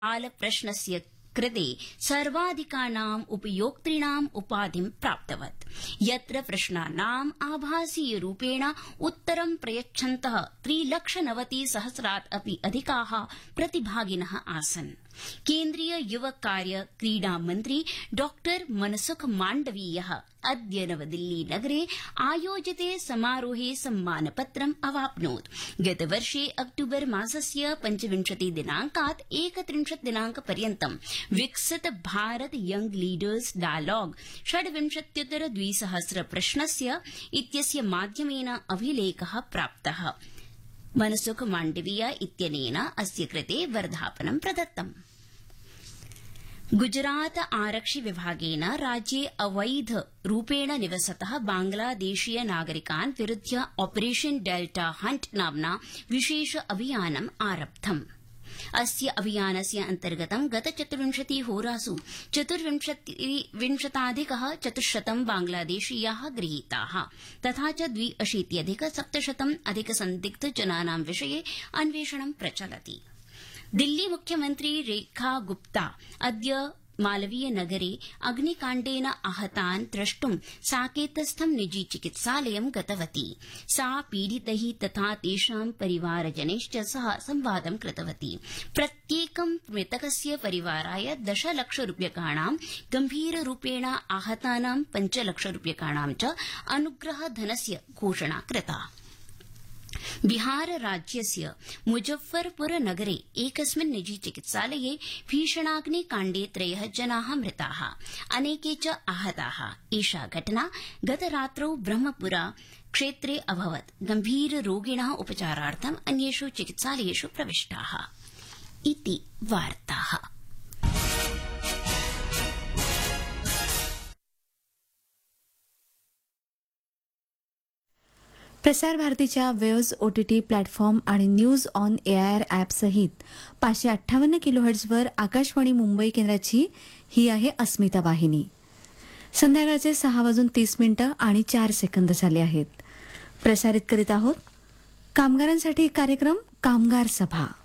प्रश्नस्य कृते सर्वाधिकानाम् उपयोक्तॄणाम् उपाधिं प्राप्तवत् यत्र प्रश्नानाम् आभासीयरूपेण उत्तरं प्रयच्छन्तः 3,90,000 अपि अधिकाः प्रतिभागिनः आसन्। केन्द्रीय युवक कार्य क्रीडा मन्त्री डॉ मनसुख माण्डवीयः अद्य नवदिल्ली नगरे आयोजिते समारोहे सम्मानपत्रम् अवाप्नोत्। गतवर्षे अक्टूबर मासस्य 25 दिनांकात् 31 दिनांकपर्यन्तं विकसित भारत यंग लीडर्स डायलॉग 26,200 प्रश्नस्य इत्यस्य माध्यमेन अभिलेखः प्राप्तः। मनसुख माण्डवीय इत्यनेन अस्य कृते वर्धापनं प्रदत्तम्। गुजरात आरक्षि विभागेन राज्ये अवैध रूपेण निवसतः बांग्लादेशीय नागरिकान् विरुध्य ऑपरेशन डेल्टा हंट नाम्ना विशेष अभियानम् आरब्धम्। अस्य अभियानस्य अन्तर्गतं गत 24 होरासु 24,000 बांग्लादेशीयाः गृहीताः तथा च 82,700 अधिकसन्दिग्धजनानां विषये अन्वेषणं प्रचलति। दिल्ली मुख्यमन्त्री रेखा गुप्ता अद्य मालवीय नगरे अग्निकाण्डेन आहतान् द्रष्टुं साकेतस्थं निजी चिकित्सालयं गतवती। सा पीडितैः तथा तेषां परिवारजनैश्च सह संवादं कृतवती। प्रत्येकं मृतकस्य परिवाराय 10 लक्षरूप्यकाणां गम्भीररूपेण आहतानां 5 लक्षरूप्यकाणां च अनुग्रहधनस्य घोषणा कृता। बिहार राज्यस्य मुजफ्फरपुर नगरे एकस्मिन् निजी चिकित्सालये भीषणाग्निकाण्डे 3 जनाः मृताः अनेके च आहताः। एषा घटना गतरात्रौ ब्रह्मपुरा क्षेत्रे अभवत्। गम्भीररोगिणः उपचारार्थम् अन्येषु चिकित्सालयेषु प्रविष्टाः इति वार्ताः। प्रसार भारतीच्या वेव्स ओटीटी प्लॅटफॉर्म आणि न्यूज ऑन एआयआर ॲप सहित 558 किलोहर्ट्झवर आकाशवाणी मुंबई केंद्राची ही आहे अस्मिता वाहिनी। संध्याकाळचे 6:30 आणि 4 सेकंद झाले आहेत। प्रसारित करीत आहोत कामगारांसाठी कार्यक्रम कामगार सभा।